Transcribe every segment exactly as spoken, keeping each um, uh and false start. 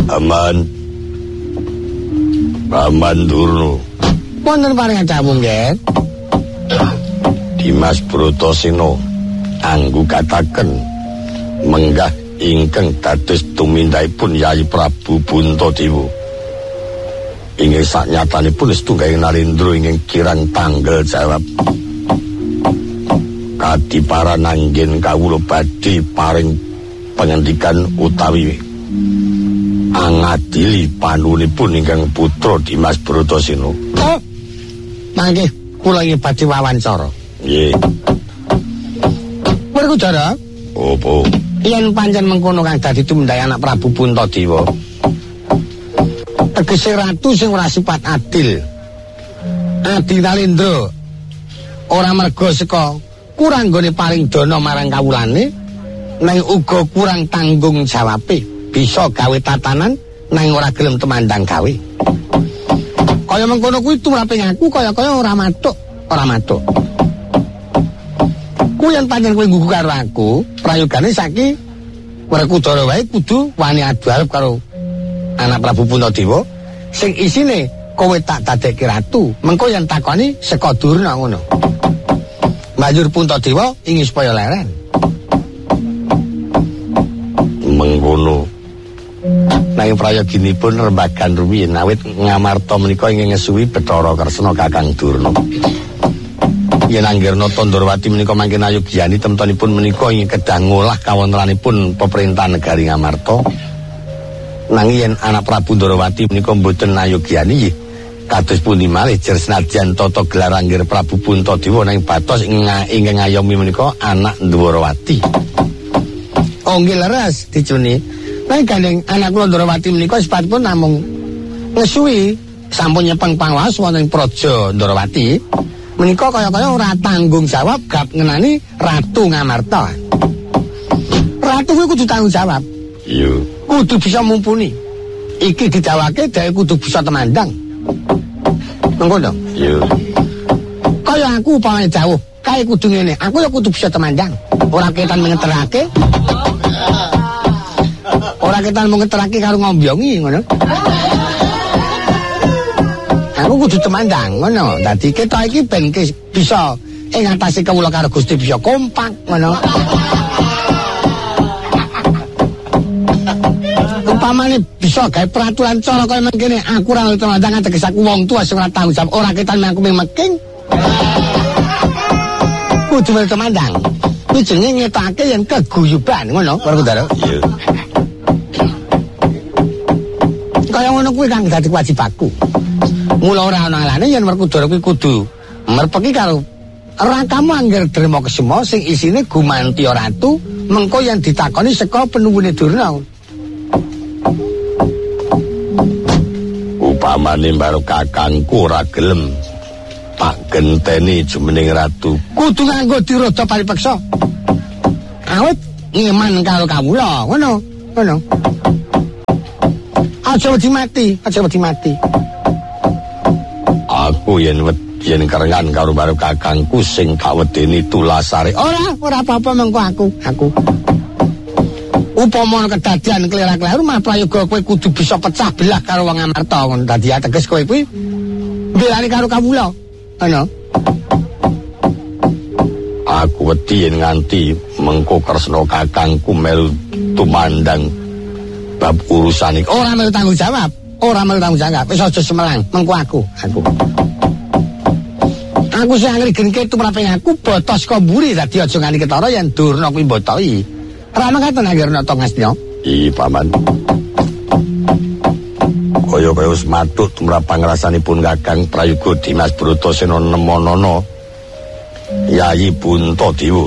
Aman. Aman Durna. Wonten paring acamu nggih. Dimas Bratasena anggo kataken menggah ingkang dados tumindakipun Yayi Prabu Puntadewa. Inggih saknyatanipun setunggaling Narendra ingkang kirang tanggal jawab. Kadiparan anggen kawula badhe paring pangandikan utawi angadili panunipun ingkang putra Dimas Bratasena. Oh, mangke kula ingin badhe wawancara. Nggih. Werkudara? Opo? Yen pancen mengkono kang dadi tumindake anak Prabu Puntadewa. Tegese ratu sing ora sifat adil. Adil Narendra ora merga saka kurang nggone paring dana marang kawulane, nang uga kurang tanggung jawabe. Bisa gawe tatanan nang ora gelem temandang gawe. Kaya mengkono kuwi tumraping aku kaya-kaya ora matuk, ora matuk. Ku yen pancen kowe nggugu karo aku, prayogane saiki Werkudara wae kudu wani adu arep karo anak Prabu Puntadewa sing isine kowe tak dadekke ratu. Mengko yen takoni saka Durna ngono. Banjur Puntadewa ingin supaya leren. Mengkono. Nanging prayoginipun rembagan rumiyin awit Ngamarta menika ingin ngesuwi Bathara Kresna Kakang Durna. Yen Anggirna Tandrawati menika mangke nayogyani temtunipun menika ingin kedah ngolah kawontenanipun pemerintahan negari Ngamarta. Nanging yen anak Prabu Ndrawati menika mboten nayogyani kados pundi malih jer senadyan tata gelar Anggir Prabu Puntadewa nang batos ingkang ngayomi menika anak Ndrawati. Oh nggih leres dicuni. Nang gandeng anak kula Ndrawati menika sepatipun namung ngesuwi sampun nyepeng pangawas wonten ing Praja Ndrawati. Menika kaya-kaya ora tanggung jawab gap ngenani Ratu Ngamarta. Ratu kuwi kudu tanggung jawab. Iya. Kudu bisa mumpuni. Iki didawake dhewe kudu bisa temandang. Mengkono. Iya. Kaya aku upamane jauh, kae kudu ngene, aku ya kudu bisa temandang. Ora ketan mengeterake. Ora ketan mengeterake karo ngombyongi ngono. Aku kudu temandang ngono. Dadi ketok iki ben bisa ing ngatasi kawula karo Gusti bisa kompak ngono. Umpamane bisa gawe peraturan cara kaya mengkene, aku ora temandang tegese aku wong tua sing ora tanggung jawab, ora ketan aku meking. Kudu temandang. Kuwi jenenge ngetake yen keguyuban ngono, Werkudara. Iya. Kaya ngono kuwi kang dadi kewajibanku. Mula ora ana alane yen Werkudara kuwi kudu merpeki karo rakamu Anggir Drema Kesuma sing isine Gumantiya Ratu, mengko yen ditakoni saka penunggune Durna. Upamane mbaro kakangku ora gelem tak genteni jumening ratu, kudu nganggo diroda paripeksa. Awit ngeman karo kawula, ngono, ngono. Aja wedi mati, aja wedi mati. Aku yen yen kerengan karo baru kakangku sing tak wedeni tulasare. Ora, ora apa-apa mengko aku, aku. Upama kedadian klera-kleru mah prayoga kowe kudu bisa pecah belah karo wong Ngamarta ngono. Dadi ateges kowe kuwi mbelani karo kawula. Ana. Aku wedi yen nganti mengko Kresna kakangku melu tumandang bab urusan iki. Ora melu tanggung jawab, ora melu tanggung jawab. Wis aja semelang, mengko aku, aku. Aku sing anggere genke tumraping aku botos kok mburi dadi aja nganti ketara yen Durna kuwi mbotoki. Ora mangkaten Anggirna Tongasnya. Iya, Paman. Kaya-kaya wis matut tumrap pangrasanipun Kakang Prayoga Dimas Bratasena Nemanana Yayi Puntadewa.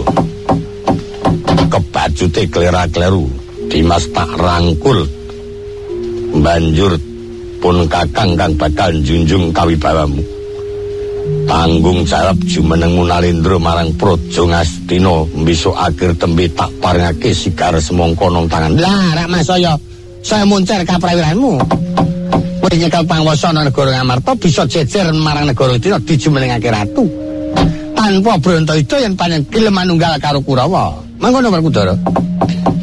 Kebajute klera-kleru Dimas tak rangkul. Banjur pun Kakang kang bakal junjung kawibawamu. Tanggung jawab jumenengmu Narendra marang Praja Ngastina besok akhir tembe tak paringake sigar semangka nang tangan. Lah, rak masaya saya muncer kaprawiranmu. Kowe nyekel panguwasa negara Ngamarta bisa jejer marang negara Dina dijumenengake ratu. Tanpa Brantayuda yen pancen gelem manunggal karo Kurawa. Mangkono Werkudara.